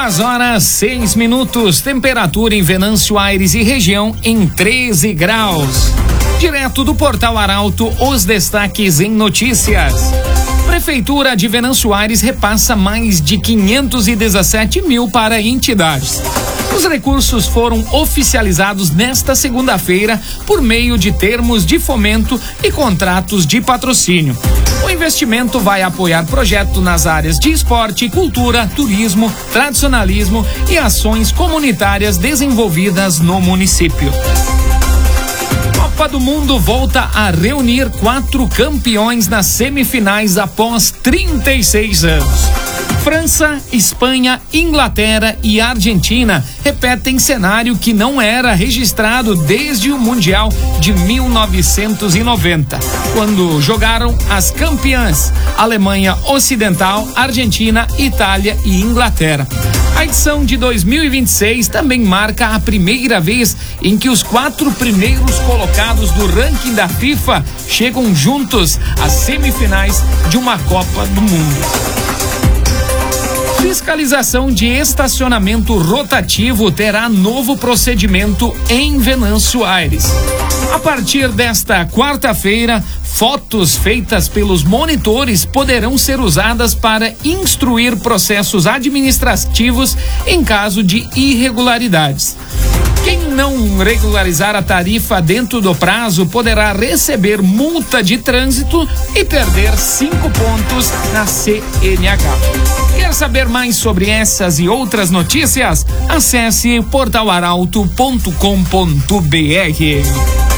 2h06, temperatura em Venâncio Aires e região em 13 graus. Direto do Portal Arauto, os destaques em notícias. Prefeitura de Venâncio Aires repassa mais de 517 mil para entidades. Os recursos foram oficializados nesta segunda-feira por meio de termos de fomento e contratos de patrocínio. O investimento vai apoiar projetos nas áreas de esporte, cultura, turismo, tradicionalismo e ações comunitárias desenvolvidas no município. Copa do Mundo volta a reunir 4 campeões nas semifinais após 36 anos. França, Espanha, Inglaterra e Argentina repetem cenário que não era registrado desde o Mundial de 1990, quando jogaram as campeãs Alemanha Ocidental, Argentina, Itália e Inglaterra. A edição de 2026 também marca a primeira vez em que os 4 primeiros colocados do ranking da FIFA chegam juntos às semifinais de uma Copa do Mundo. Fiscalização de estacionamento rotativo terá novo procedimento em Venâncio Aires. A partir desta quarta-feira, fotos feitas pelos monitores poderão ser usadas para instruir processos administrativos em caso de irregularidades. Quem não regularizar a tarifa dentro do prazo poderá receber multa de trânsito e perder 5 pontos na CNH. Quer saber mais sobre essas e outras notícias? Acesse portalaralto.com.br.